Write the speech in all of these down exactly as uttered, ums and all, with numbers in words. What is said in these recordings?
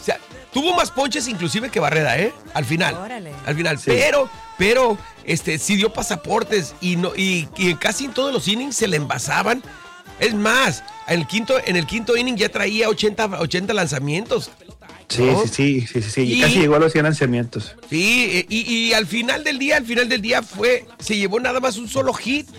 sea, tuvo más ponches inclusive que Barreda, ¿eh? Al final. Órale. Al final. Sí. Pero, pero, este, sí dio pasaportes y, no, y, y casi en todos los innings se le envasaban. Es más, en el quinto, en el quinto inning ya traía ochenta, ochenta lanzamientos. Sí, ¿no? sí, sí, sí, sí, sí. Y- Casi llegó a los cien lanzamientos. Sí, y, y al final del día, al final del día fue, se llevó nada más un solo hit.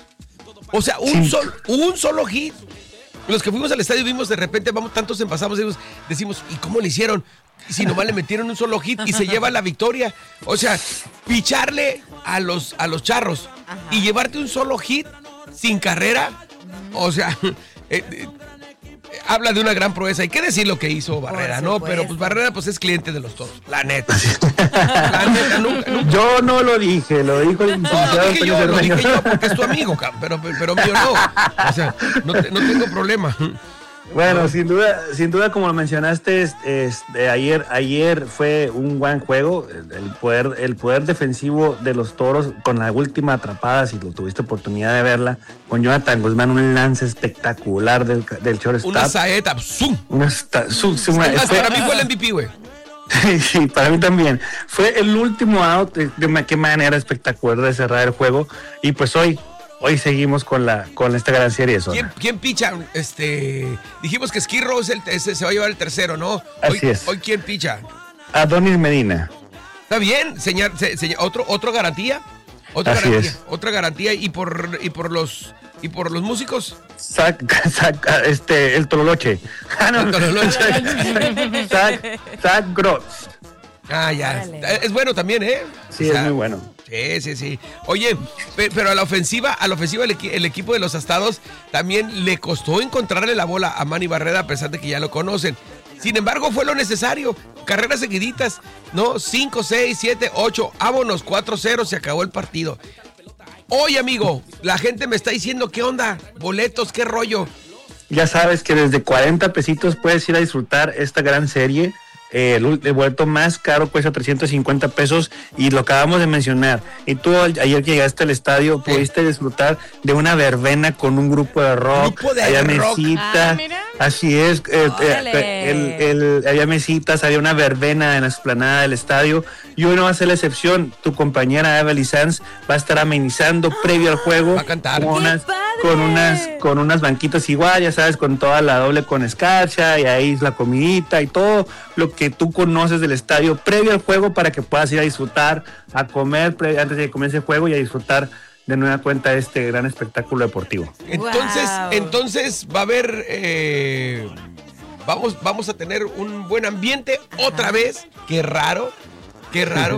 O sea, un, Sí. sol, un solo hit. Los que fuimos al estadio vimos de repente, vamos, tantos envasamos, decimos, decimos, ¿y cómo le hicieron? Si nomás le metieron un solo hit y se lleva la victoria. O sea, picharle a los, a los charros Ajá. y llevarte un solo hit sin carrera, o sea, eh, eh, habla de una gran proeza. Hay que decir lo que hizo Barrera, ¿no? supuesto. Pero pues Barrera pues es cliente de los Toros, la neta. La neta, nunca, nunca. Yo no lo dije, lo dijo el No, licenciado lo dije Antonio yo, lo Cermeño. dije yo porque es tu amigo, cabrón, pero, pero mío no. O sea, no, te- no tengo problema. Bueno, sin duda, sin duda, como lo mencionaste, es, es- de ayer, ayer fue un buen juego. El el poder, el poder defensivo de los Toros con la última atrapada, si lo tuviste oportunidad de verla, con Jonathan Guzmán, un lance espectacular del, del shortstop. Una saeta, ¡zum! Una esta- su- su- una- Hasta fue- para mí fue el M V P, güey. Sí, sí, para mí también. Fue el último out, de, de ma- qué manera espectacular de cerrar el juego. Y pues hoy, hoy seguimos con la con esta gran serie de zona. ¿Quién, quién picha? Este, dijimos que Skirrow es el, ese, se va a llevar el tercero, ¿no? Hoy, Así es. Hoy, ¿quién picha? Adonis Medina. Está bien, señor, se- se- otro, otro garantía. Otra Así garantía. es. Otra garantía. Y por, y por los y por los músicos. Zach, Zach, este, el Tololoche. Ah, no, El Tololoche. Zach, Zach Grotz. Ah, ya. Órale. Es bueno también, ¿eh? Sí, O sea, es muy bueno. Sí, sí, sí. Oye, pe- pero a la ofensiva, a la ofensiva el, equi- el equipo de los Astados también le costó encontrarle la bola a Manny Barrera a pesar de que ya lo conocen. Sin embargo, fue lo necesario. Carreras seguiditas, ¿no? cinco, seis, siete, ocho. Vámonos, cuatro cero, se acabó el partido. Oye, amigo, la gente me está diciendo, ¿qué onda? Boletos, ¿qué rollo? Ya sabes que desde cuarenta pesitos puedes ir a disfrutar esta gran serie. Eh, el, el boleto más caro cuesta trescientos cincuenta pesos y lo acabamos de mencionar. Y tú al- ayer que llegaste al estadio pudiste disfrutar de una verbena con un grupo de rock. Grupo de había rock. mesitas. Ah, mira. Así es. eh, Órale. eh, el- el- había mesitas, había una verbena en la explanada del estadio. Y hoy no va a ser la excepción. Tu compañera Evelyn Sanz va a estar amenizando previo al juego. Va a cantar. Con ¡Qué unas, padre! con unas con unas banquitas igual, ya sabes, con toda la doble con escarcha y ahí la comidita y todo lo que tú conoces del estadio previo al juego para que puedas ir a disfrutar, a comer pre- antes de que comience el juego y a disfrutar de nueva cuenta este gran espectáculo deportivo. Entonces, Wow. entonces va a haber, eh, vamos, vamos a tener un buen ambiente otra vez. Qué raro, qué raro.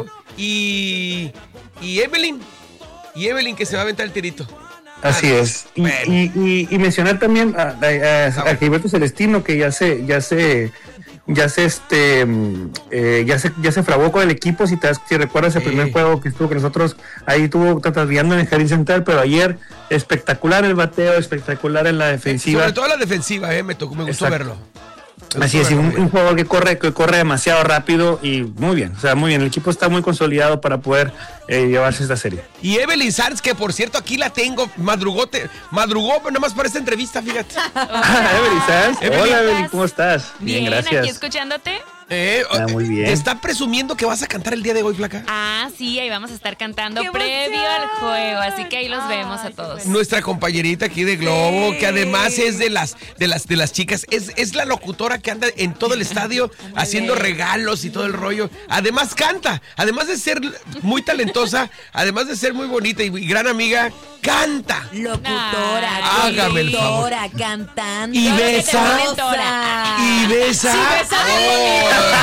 Y, y Evelyn, y Evelyn que se va a aventar el tirito. Así Ah, es. Y, bueno. y- y- y mencionar también a, a- a- a Gilberto Celestino que ya se, ya se, ya se este mm, eh, ya se, ya se fraguó con el equipo. Si te das- si recuerdas el Sí. primer juego que estuvo con nosotros, ahí estuvo tratando en el jardín central, pero ayer espectacular el bateo, espectacular en la defensiva. Sobre todo la defensiva, eh, me tocó, me gustó Exacto. verlo. Me Así gustó es, y un, verlo. un jugador que corre, que corre demasiado rápido y muy bien, o sea, muy bien. El equipo está muy consolidado para poder eh, llevarse esta serie. Y Evelyn Sanz, que por cierto aquí la tengo, madrugote, madrugó nada más para esta entrevista, fíjate. Ah, Evelyn Sanz. Evelyn. Hola Evelyn, ¿cómo estás? Bien, gracias. aquí escuchándote. Eh, Ah, muy bien. ¿Te está presumiendo que vas a cantar el día de hoy, flaca? Ah, sí, ahí vamos a estar cantando ¡Qué previo emoción! al juego, así que ahí los Ay, vemos a qué todos. bueno. Nuestra compañerita aquí de Globo, Sí. que además es de las de las de las chicas, es, es la locutora que anda en todo el estadio haciendo regalos y todo el rollo. Además canta, además de ser muy talentosa, además de ser muy bonita y, y gran amiga, canta. Locutora, Ay, hágame el favor. conductora, cantante. Y Todo lo que te besa. ponen tora. Y besa. Sí, besa bien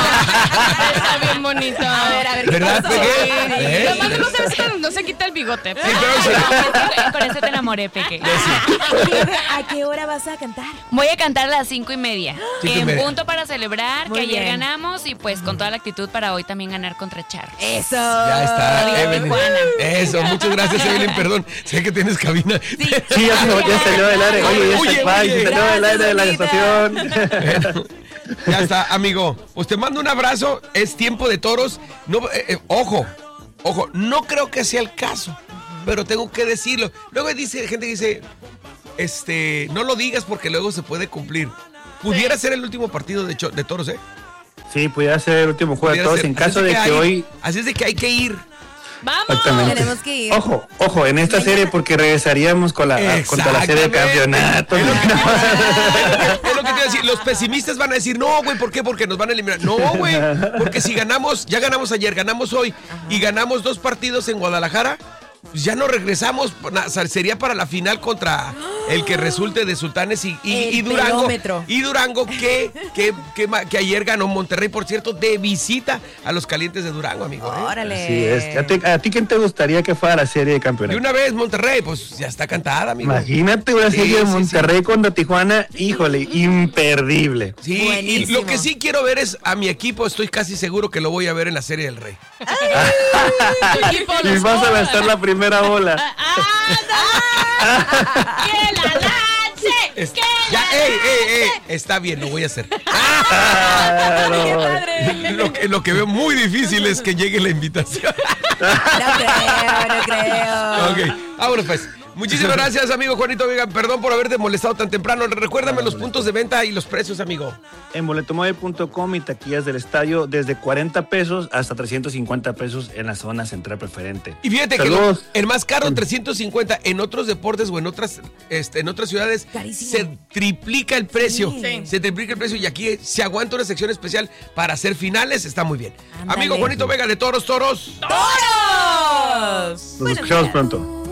Está bien bonito. A ver, a ver, ¿qué ¿Verdad, pasó? Peque? ¿Eh? Lo malo no sabes que no se quita el bigote. Sí, pero sí. Con eso te enamoré, Peque. ¿A qué hora vas a cantar? Voy a cantar a las cinco y media. Cinco y en media. punto para celebrar Muy que ayer bien. ganamos y pues con toda la actitud para hoy también ganar contra Charros. Eso. Ya está, Arriba Evelyn. Tijuana. Eso, muchas gracias, Evelyn. Perdón, sé que tienes cabina. Sí. Sí, ya, se- ya salió del aire. Oye, ya Oye, se va, oye. se salió del aire de la Gracias, estación. Ya está, amigo. Pues te mando un abrazo. Es tiempo de toros. No, eh, eh, ojo, ojo, no creo que sea el caso, pero tengo que decirlo. Luego dice, gente dice, este, no lo digas porque luego se puede cumplir. Pudiera ser el último partido de, cho- de toros, ¿eh? Sí, pudiera ser el último juego de Pudiera todos ser. en Así caso es de que, hay- hoy... Así es de que hay que ir. ¡Vamos! Exactamente. Tenemos que ir. Ojo, ojo, en esta Mañana. serie porque regresaríamos con la, contra la serie de Exactamente. campeonato. Es lo que te iba a- es lo que te iba a decir. Los pesimistas van a decir, no, güey, ¿por qué? Porque nos van a eliminar. No, güey, porque si ganamos, ya ganamos ayer, ganamos hoy y ganamos dos partidos en Guadalajara, pues ya no regresamos. na- o sea, sería para la final contra el que resulte de Sultanes y, y, El y Durango. pelómetro. Y Durango, que, que, que, ma- que ayer ganó Monterrey, por cierto, de visita a los calientes de Durango, amigo. ¿eh? Órale. Sí, es. ¿A ti, a ti quién te gustaría que fuera la serie de De campeonato? una vez, Monterrey, pues ya está cantada, amigo. Imagínate una Sí, serie de sí, Monterrey contra Tijuana, híjole, imperdible. Sí, y Buenísimo. lo que sí quiero ver es a mi equipo, estoy casi seguro que lo voy a ver en la Serie del Rey. Tu equipo, Y los vas a Pumas. lanzar la primera bola. ¡Que la lance! Es- ¡Que ya, la ey, ey, ey, está bien, lo voy a hacer. Claro. Lo que, lo que veo muy difícil es que llegue la invitación. No creo, no creo. Ok, vámonos pues. Muchísimas gracias, amigo Juanito Vega. Perdón por haberte molestado tan temprano. Recuérdame los puntos de venta y los precios, amigo. En boletomóvil punto com y taquillas del estadio desde cuarenta pesos hasta trescientos cincuenta pesos en la zona central preferente. Y fíjate que Saludos. lo- el más caro, trescientos cincuenta, en otros deportes o en otras, este, en otras ciudades, Carísimo. se triplica el precio. Sí. Se triplica el precio y aquí se aguanta una sección especial para hacer finales. Está muy bien. Ándale. Amigo Juanito Vega de Toros Toros. ¡Toros! Nos escuchamos pronto.